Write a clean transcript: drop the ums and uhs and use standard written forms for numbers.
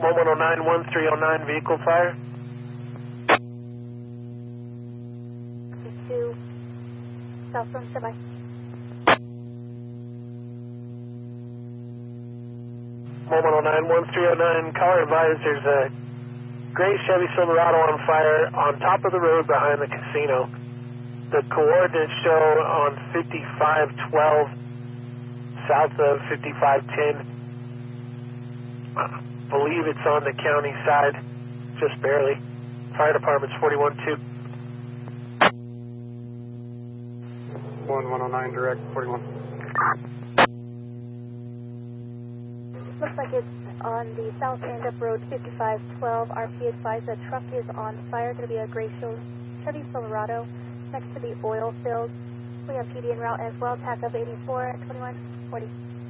1109-1309 vehicle fire. 2 South from standby. 1109-1309, caller advised there's a gray Chevy Silverado on fire on top of the road behind the casino. The coordinates show on 5512 south of 5510. I believe it's on the county side, just barely. Fire department's 412. 1109 direct, 41. Looks like it's on the south end of road 5512. RP advised the truck is on fire. Going to be a gray Chevy Silverado next to the oil field. We have PD en route as well. TAC of 84 at 2140.